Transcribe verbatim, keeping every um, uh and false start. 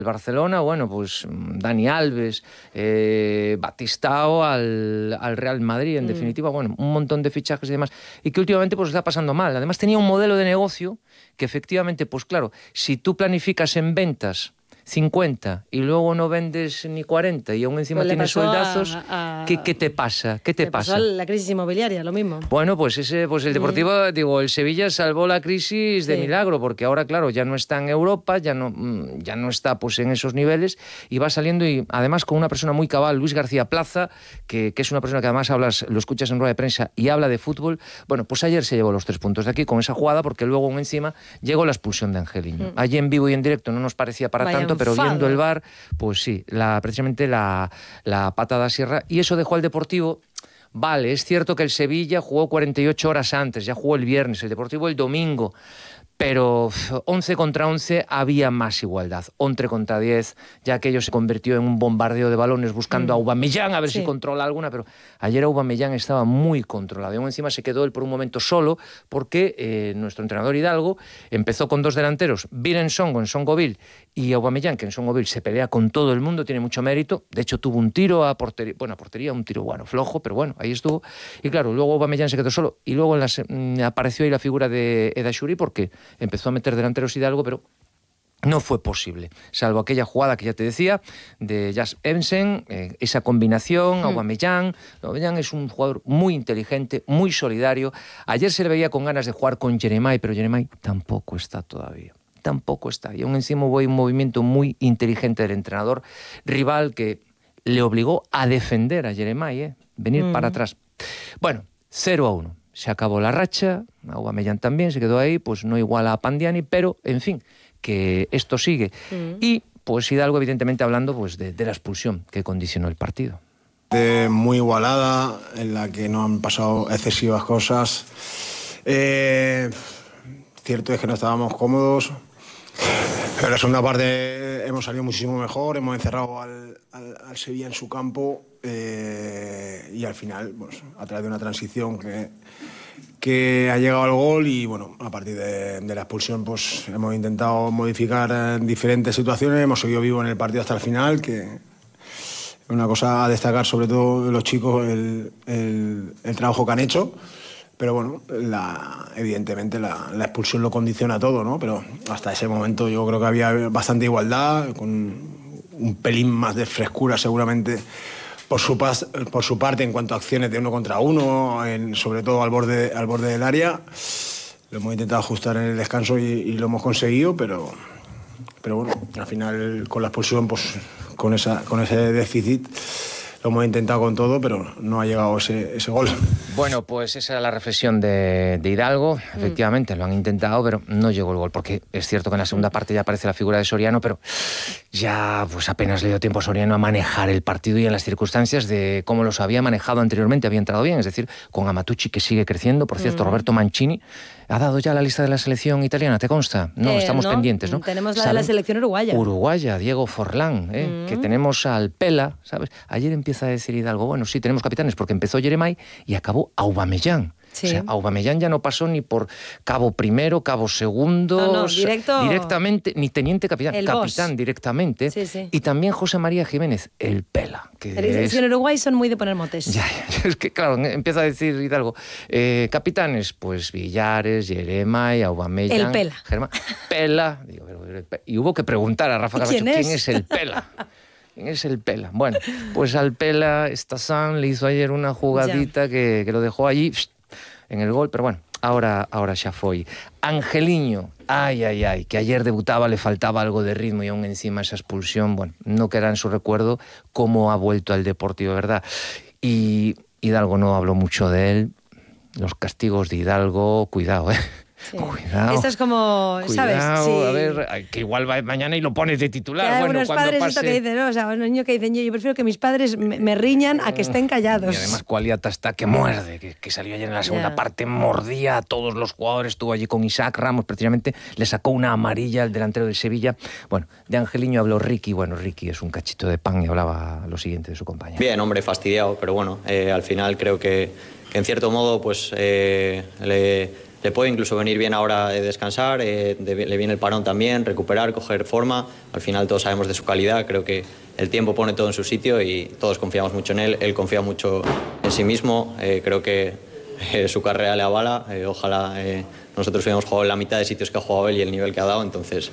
El Barcelona, bueno, pues Dani Alves, eh, Batistao al, al Real Madrid, en mm. definitiva, bueno, un montón de fichajes y demás, y que últimamente pues está pasando mal. Además tenía un modelo de negocio que efectivamente, pues claro, si tú planificas en ventas cincuenta y luego no vendes ni cuarenta y aún encima pues tienes sueldazos, a, a... ¿qué, ¿qué te pasa? ¿Qué te le pasa? Pasó la crisis inmobiliaria, lo mismo. Bueno, pues ese, pues el Deportivo, mm. digo, el Sevilla salvó la crisis de sí. milagro, porque ahora, claro, ya no está en Europa, ya no, ya no está pues en esos niveles y va saliendo, y además con una persona muy cabal, Luis García Plaza, que, que es una persona que además hablas, lo escuchas en rueda de prensa y habla de fútbol. Bueno, pues ayer se llevó los tres puntos de aquí con esa jugada, porque luego encima llegó la expulsión de Angeliño. Mm. Allí en vivo y en directo no nos parecía para Vaya tanto, pero viendo el V A R, pues sí, la, precisamente la, la patada sierra, y eso dejó al Deportivo. Vale, es cierto que el Sevilla jugó cuarenta y ocho horas antes, ya jugó el viernes, el Deportivo el domingo, pero once contra once había más igualdad. once contra diez, ya aquello se convirtió en un bombardeo de balones buscando mm. a Aubameyang a ver sí. si controla alguna, pero ayer Aubameyang estaba muy controlado. Y aún encima se quedó él por un momento solo, porque eh, nuestro entrenador Hidalgo empezó con dos delanteros, Viren Songo en Songoville y Aubameyang, que en Songoville se pelea con todo el mundo, tiene mucho mérito. De hecho tuvo un tiro a portería, bueno, a portería, un tiro bueno, flojo, pero bueno, ahí estuvo. Y claro, luego Aubameyang se quedó solo y luego en las, mm, apareció ahí la figura de Eda Shuri, porque empezó a meter delanteros Hidalgo, pero no fue posible, salvo aquella jugada que ya te decía, de Jas Emsen, eh, esa combinación, mm. Aubameyang. Aubameyang es un jugador muy inteligente, muy solidario. Ayer se le veía con ganas de jugar con Jeremai, pero Jeremai tampoco está todavía. Tampoco está. Y aún encima hubo un movimiento muy inteligente del entrenador rival que le obligó a defender a Jeremai, ¿eh? venir mm. para atrás. Bueno, cero a uno. Se acabó la racha, Aubameyang también se quedó ahí, pues no iguala a Pandiani, pero en fin, que esto sigue. Mm. Y pues Hidalgo, evidentemente, hablando pues de, de la expulsión que condicionó el partido. De muy igualada, en la que no han pasado excesivas cosas. Eh, cierto es que no estábamos cómodos, pero en la segunda parte hemos salido muchísimo mejor, hemos encerrado al, al, al Sevilla en su campo. Eh, y al final, pues, a través de una transición que, que ha llegado al gol, y bueno, a partir de, de la expulsión pues hemos intentado modificar diferentes situaciones, hemos seguido vivos en el partido hasta el final, que es una cosa a destacar, sobre todo de los chicos, el, el, el trabajo que han hecho. Pero bueno, la, evidentemente la, la expulsión lo condiciona todo, ¿no? Pero hasta ese momento yo creo que había bastante igualdad, con un pelín más de frescura seguramente por su, pas, por su parte en cuanto a acciones de uno contra uno, en, sobre todo al borde, al borde del área. Lo hemos intentado ajustar en el descanso y, y lo hemos conseguido, pero, pero bueno, al final con la expulsión, pues con, esa, con ese déficit, lo hemos intentado con todo, pero no ha llegado ese, ese gol. Bueno, pues esa era la reflexión de, de Hidalgo. Efectivamente, mm. lo han intentado, pero no llegó el gol, porque es cierto que en la segunda parte ya aparece la figura de Soriano, pero ya pues apenas le dio tiempo a Soriano a manejar el partido y en las circunstancias de cómo los había manejado anteriormente, había entrado bien, es decir, con Amatucci, que sigue creciendo. Por cierto, mm. Roberto Mancini ha dado ya la lista de la selección italiana, ¿te consta? No, eh, estamos no, pendientes, ¿no? Tenemos la de la selección uruguaya. Uruguaya, Diego Forlán, ¿eh? mm. que tenemos al Pela, ¿sabes? Ayer empieza a decir Hidalgo, bueno, sí, tenemos capitanes, porque empezó Jeremai y acabó Aubameyang. Sí. O sea, Aubameyang ya no pasó ni por cabo primero, cabo segundo, no, no, directo, directamente, ni teniente capitán, el capitán boss. directamente. Sí, sí. Y también José María Jiménez, el Pela. Que es... En Uruguay son muy de poner motes. Ya, ya, es que claro, empieza a decir Hidalgo, eh, capitanes, pues Villares, Jeremai, Aubameyang. El Pela. Germán, Pela. Digo, y hubo que preguntar a Rafa Camacho, ¿quién es, ¿quién es el Pela? ¿Quién es el Pela? Bueno, pues al Pela, Stazán le hizo ayer una jugadita que, que lo dejó allí en el gol, pero bueno, ahora, ahora ya fue. Angeliño, ay, ay, ay, que ayer debutaba, le faltaba algo de ritmo y aún encima esa expulsión, bueno, no queda en su recuerdo cómo ha vuelto al Deportivo, ¿verdad? Y Hidalgo no habló mucho de él, los castigos de Hidalgo, cuidado, ¿eh? Sí. Cuidado. Esto es como, cuidado, ¿sabes? Sí. A ver, que igual va mañana y lo pones de titular. Hay bueno, algunos cuando padres pase... esto que dicen, ¿no? O sea, unos niños que dicen, yo, yo prefiero que mis padres me, me riñan a que estén callados. Y además Cualiata está que muerde, que, que salió ayer en la segunda yeah. parte, mordía a todos los jugadores, estuvo allí con Isaac Ramos, prácticamente le sacó una amarilla al delantero del Sevilla. Bueno, de Angeliño habló Ricky, bueno, Ricky es un cachito de pan y hablaba lo siguiente de su compañero. Bien, hombre, fastidiado, pero bueno, eh, al final creo que, que en cierto modo, pues eh, le... le puede incluso venir bien ahora eh, descansar, eh, de, le viene el parón también, recuperar, coger forma. Al final todos sabemos de su calidad, creo que el tiempo pone todo en su sitio y todos confiamos mucho en él, él confía mucho en sí mismo, eh, creo que eh, su carrera le avala, eh, ojalá eh, nosotros hubiéramos jugado en la mitad de sitios que ha jugado él y el nivel que ha dado, entonces